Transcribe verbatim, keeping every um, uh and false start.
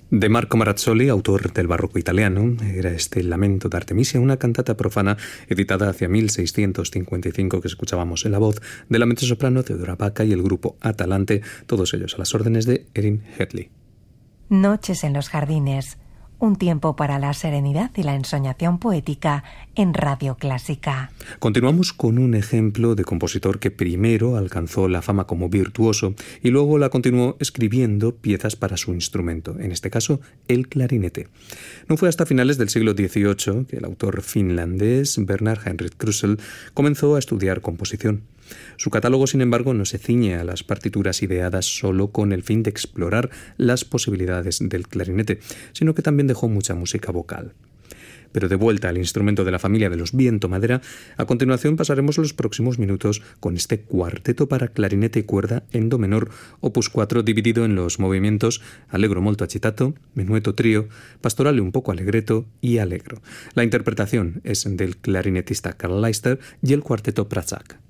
De Marco Marazzoli, autor del barroco italiano, era este el Lamento de Artemisia, una cantata profana editada hacia mil seiscientos cincuenta y cinco que escuchábamos en la voz de la mezzosoprano Teodora Bacca y el grupo Atalante, todos ellos a las órdenes de Erin Hedley. Noches en los jardines, un tiempo para la serenidad y la ensoñación poética en Radio Clásica. Continuamos con un ejemplo de compositor que primero alcanzó la fama como virtuoso y luego la continuó escribiendo piezas para su instrumento, en este caso el clarinete. No fue hasta finales del siglo dieciocho que el autor finlandés Bernard Henrik Krusell comenzó a estudiar composición. Su catálogo, sin embargo, no se ciñe a las partituras ideadas solo con el fin de explorar las posibilidades del clarinete, sino que también dejó mucha música vocal. Pero de vuelta al instrumento de la familia de los viento-madera, a continuación pasaremos los próximos minutos con este cuarteto para clarinete y cuerda en do menor, opus cuatro, dividido en los movimientos allegro molto agitato, menueto trío, pastorale un poco allegretto y allegro. La interpretación es del clarinetista Karl Leister y el cuarteto Pražák.